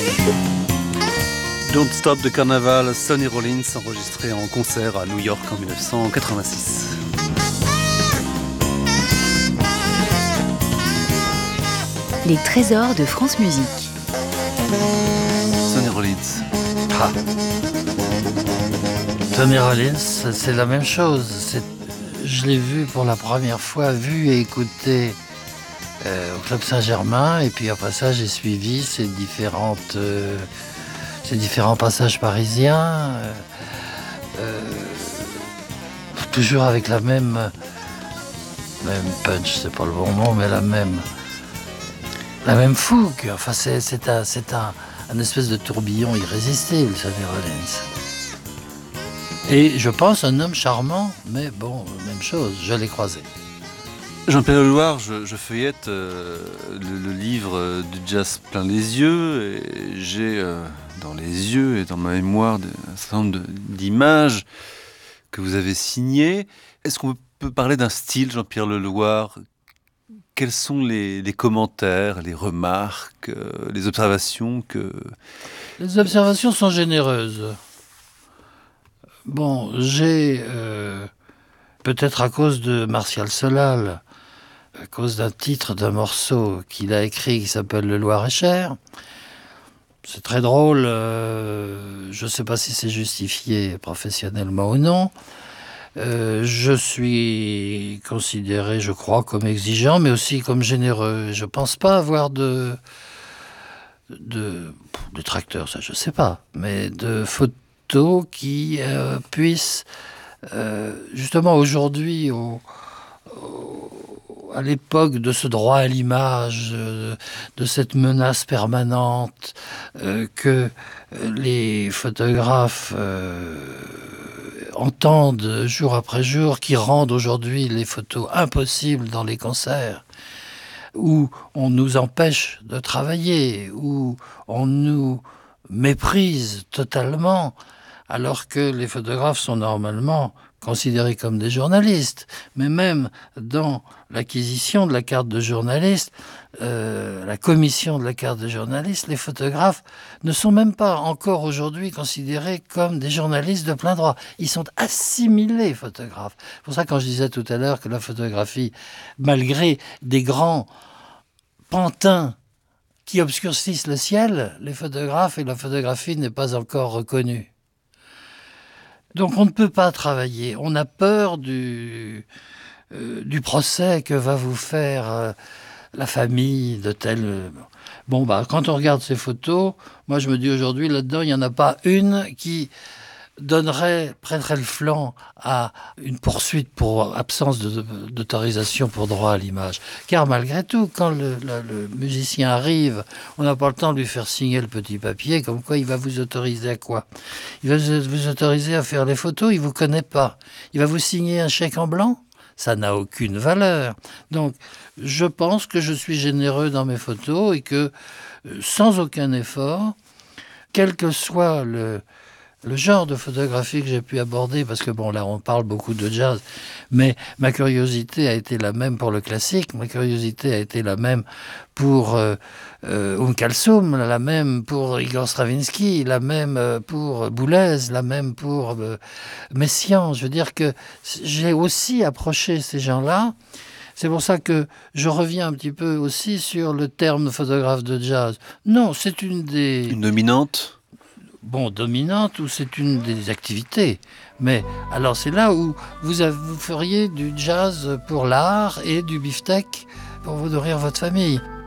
Don't Stop de Carnaval, Sonny Rollins, enregistré en concert à New York en 1986. Les trésors de France Musique. Sonny Rollins. Sonny Rollins, c'est la même chose. Je l'ai vu pour la première fois, vu et écouté au Club Saint-Germain, et puis après ça, j'ai suivi ces différents passages parisiens, toujours avec la même punch, c'est pas le bon mot, mais la même fougue. Enfin, c'est un espèce de tourbillon irrésistible, Sonny Rollins. Et je pense un homme charmant, mais bon, même chose, je l'ai croisé. Jean-Pierre Leloir, je feuillette le livre du jazz plein les yeux, et j'ai dans les yeux et dans ma mémoire un certain nombre d'images que vous avez signées. Est-ce qu'on peut parler d'un style, Jean-Pierre Leloir ? Quels sont les commentaires, les remarques, les observations que... Les observations sont généreuses. Bon, j'ai, peut-être à cause de Martial Solal, à cause d'un titre d'un morceau qu'il a écrit qui s'appelle Le Loir est cher. C'est très drôle, je ne sais pas si c'est justifié professionnellement ou non. Je suis considéré, je crois, comme exigeant, mais aussi comme généreux. Je ne pense pas avoir de détracteurs, ça je ne sais pas, mais de photos qui puissent, justement aujourd'hui, à l'époque de ce droit à l'image, de cette menace permanente que les photographes entendent jour après jour, qui rendent aujourd'hui les photos impossibles dans les concerts, où on nous empêche de travailler, où on nous méprise totalement, alors que les photographes sont normalement considérés comme des journalistes. Mais même dans l'acquisition de la carte de journaliste, la commission de la carte de journaliste, les photographes ne sont même pas encore aujourd'hui considérés comme des journalistes de plein droit. Ils sont assimilés photographes. C'est pour ça, quand je disais tout à l'heure que la photographie, malgré des grands pantins qui obscurcissent le ciel, les photographes et la photographie n'est pas encore reconnue. Donc on ne peut pas travailler. On a peur du procès que va vous faire la famille de tel... Bon, quand on regarde ces photos, moi je me dis aujourd'hui, là-dedans, il n'y en a pas une qui prêterait le flanc à une poursuite pour absence d'autorisation pour droit à l'image. Car malgré tout, quand le musicien arrive, on n'a pas le temps de lui faire signer le petit papier, comme quoi il va vous autoriser à quoi ? Il va vous autoriser à faire les photos, il ne vous connaît pas. Il va vous signer un chèque en blanc ? Ça n'a aucune valeur. Donc, je pense que je suis généreux dans mes photos et que, sans aucun effort, quel que soit le genre de photographie que j'ai pu aborder, parce que bon, là, on parle beaucoup de jazz, mais ma curiosité a été la même pour le classique, ma curiosité a été la même pour Kalsoum, la même pour Igor Stravinsky, la même pour Boulez, la même pour Messiaen. Je veux dire que j'ai aussi approché ces gens-là. C'est pour ça que je reviens un petit peu aussi sur le terme photographe de jazz. Non, c'est une dominante ? Bon, dominante, ou c'est une des activités. Mais alors c'est là où vous feriez du jazz pour l'art et du beefsteak pour vous nourrir votre famille.